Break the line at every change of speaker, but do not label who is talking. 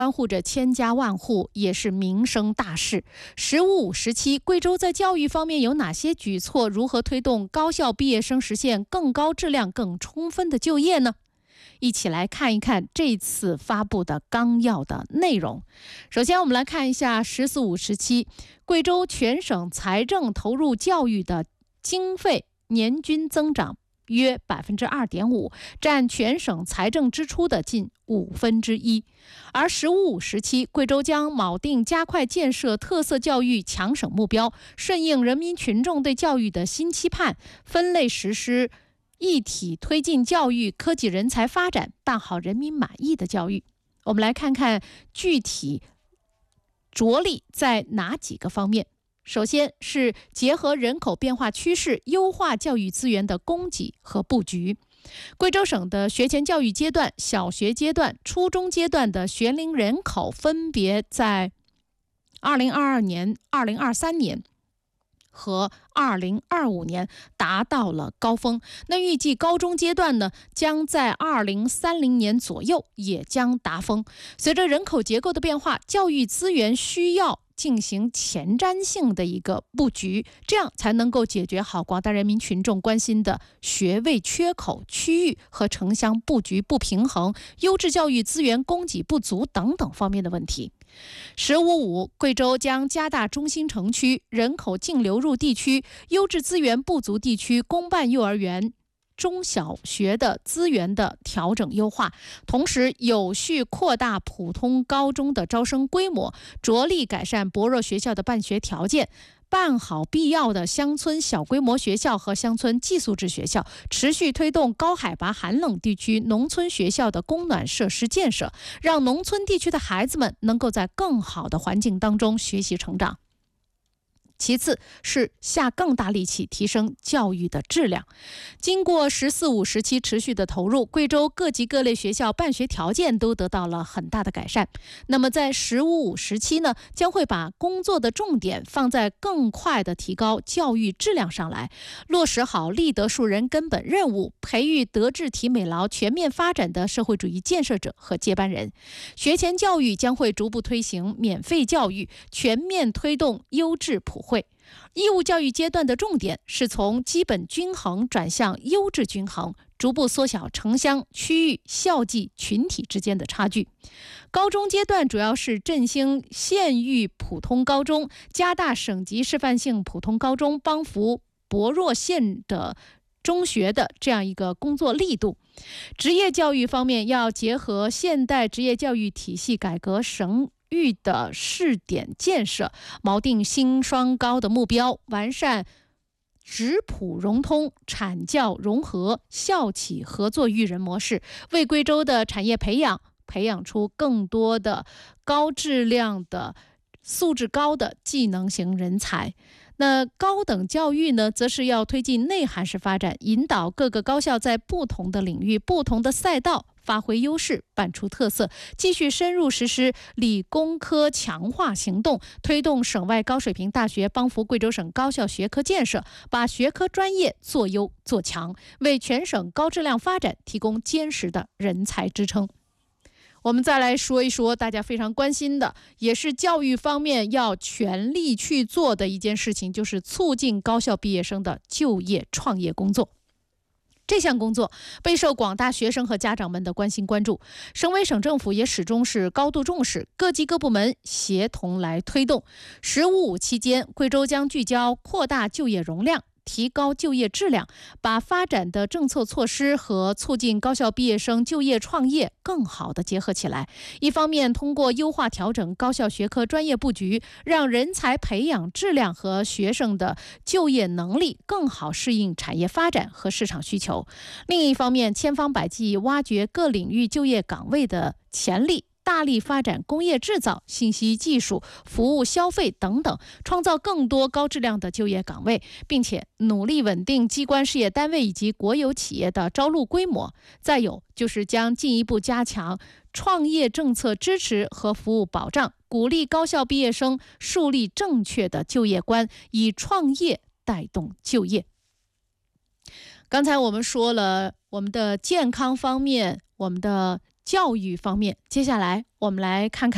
关乎着千家万户，也是民生大事。“十五五”时期，贵州在教育方面有哪些举措？如何推动高校毕业生实现更高质量、更充分的就业呢？一起来看一看这次发布的纲要的内容。首先，我们来看一下“十四五”时期，贵州全省财政投入教育的经费年均增长约 2.5%， 占全省财政支出的近1/5。而“十五五”时期，贵州将铆定加快建设特色教育强省目标，顺应人民群众对教育的新期盼，分类实施一体推进教育科技人才发展，办好人民满意的教育。我们来看看具体着力在哪几个方面。首先是结合人口变化趋势，优化教育资源的供给和布局。贵州省的学前教育阶段、小学阶段、初中阶段的学龄人口分别在2022年、2023年和2025年达到了高峰。那预计高中阶段呢，将在2030年左右也将达峰。随着人口结构的变化，教育资源需要进行前瞻性的一个布局，这样才能够解决好广大人民群众关心的学位缺口、区域和城乡布局不平衡、优质教育资源供给不足等等方面的问题。“十五五”，贵州将加大中心城区、人口净流入地区、优质资源不足地区公办幼儿园、中小学的资源的调整优化，同时有序扩大普通高中的招生规模，着力改善薄弱学校的办学条件，办好必要的乡村小规模学校和乡村寄宿制学校，持续推动高海拔寒冷地区农村学校的供暖设施建设，让农村地区的孩子们能够在更好的环境当中学习成长。其次是下更大力气提升教育的质量。经过“十四五”时期持续的投入，贵州各级各类学校办学条件都得到了很大的改善。那么在“十五五”时期呢，将会把工作的重点放在更快的提高教育质量上来，落实好立德树人根本任务，培育德智体美劳全面发展的社会主义建设者和接班人。学前教育将会逐步推行免费教育，全面推动优质普惠。义务教育阶段的重点是从基本均衡转向优质均衡，逐步缩小城乡、区域、校际、群体之间的差距。高中阶段主要是振兴县域普通高中，加大省级示范性普通高中帮扶薄弱县的中学的这样一个工作力度。职业教育方面，要结合现代职业教育体系改革省域的试点建设，锚定新双高的目标，完善职普融通、产教融合、校企合作育人模式，为贵州的产业培养出更多的高质量的、素质高的技能型人才。那高等教育呢，则是要推进内涵式发展，引导各个高校在不同的领域、不同的赛道发挥优势，办出特色，继续深入实施理工科强化行动，推动省外高水平大学帮扶贵州省高校学科建设，把学科专业做优做强，为全省高质量发展提供坚实的人才支撑。我们再来说一说大家非常关心的，也是教育方面要全力去做的一件事情，就是促进高校毕业生的就业创业工作。这项工作备受广大学生和家长们的关心关注，省委省政府也始终是高度重视，各级各部门协同来推动。“十五五”期间，贵州将聚焦扩大就业容量，提高就业质量，把发展的政策措施和促进高校毕业生就业创业更好地结合起来。一方面，通过优化调整高校学科专业布局，让人才培养质量和学生的就业能力更好适应产业发展和市场需求；另一方面，千方百计挖掘各领域就业岗位的潜力，大力发展工业制造、信息技术、服务消费等等，创造更多高质量的就业岗位，并且努力稳定机关事业单位以及国有企业的招录规模。再有就是将进一步加强创业政策支持和服务保障，鼓励高校毕业生树立正确的就业观，以创业带动就业。刚才我们说了我们的健康方面，我们的教育方面，接下来我们来看看